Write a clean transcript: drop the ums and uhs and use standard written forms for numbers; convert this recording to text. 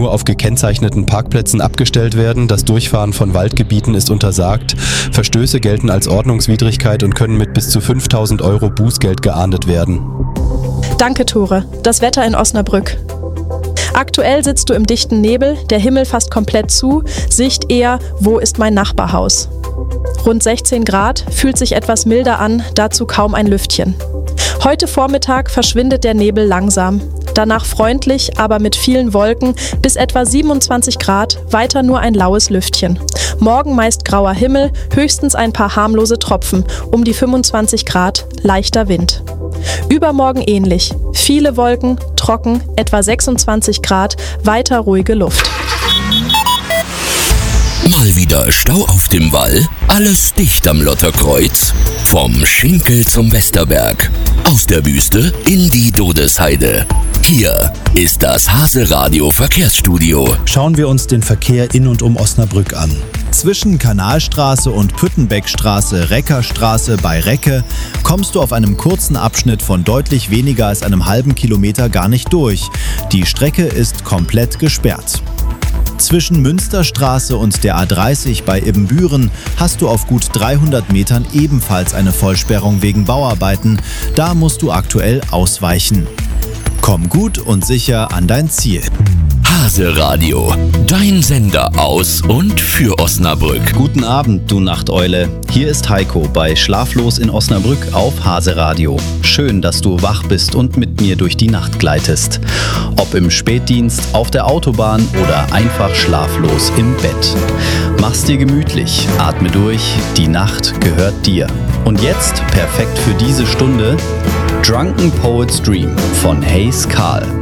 nur auf gekennzeichneten Parkplätzen abgestellt werden. Das Durchfahren von Waldgebieten ist untersagt. Verstöße gelten als Ordnungswidrigkeit und können mit bis zu 5.000 € Bußgeld geahndet werden. Danke, Tore. Das Wetter in Osnabrück. Aktuell sitzt du im dichten Nebel, der Himmel fast komplett zu, Sicht eher, wo ist mein Nachbarhaus? Rund 16 Grad, fühlt sich etwas milder an, dazu kaum ein Lüftchen. Heute Vormittag verschwindet der Nebel langsam. Danach freundlich, aber mit vielen Wolken, bis etwa 27 Grad, weiter nur ein laues Lüftchen. Morgen meist grauer Himmel, höchstens ein paar harmlose Tropfen, um die 25 Grad, leichter Wind. Übermorgen ähnlich. Viele Wolken, trocken, etwa 26 Grad, weiter ruhige Luft. Mal wieder Stau auf dem Wall, alles dicht am Lotterkreuz. Vom Schinkel zum Westerberg, aus der Wüste in die Dodesheide. Hier ist das Hase-Radio Verkehrsstudio. Schauen wir uns den Verkehr in und um Osnabrück an. Zwischen Kanalstraße und Püttenbeckstraße, Reckerstraße bei Recke kommst du auf einem kurzen Abschnitt von deutlich weniger als einem halben Kilometer gar nicht durch. Die Strecke ist komplett gesperrt. Zwischen Münsterstraße und der A30 bei Ibbenbüren hast du auf gut 300 Metern ebenfalls eine Vollsperrung wegen Bauarbeiten. Da musst du aktuell ausweichen. Komm gut und sicher an dein Ziel. Hase-Radio, dein Sender aus und für Osnabrück. Guten Abend, du Nachteule. Hier ist Heiko bei Schlaflos in Osnabrück auf Hase-Radio. Schön, dass du wach bist und mit mir durch die Nacht gleitest. Ob im Spätdienst, auf der Autobahn oder einfach schlaflos im Bett. Mach's dir gemütlich, atme durch, die Nacht gehört dir. Und jetzt, perfekt für diese Stunde, Drunken Poet's Dream von Hayes Carl.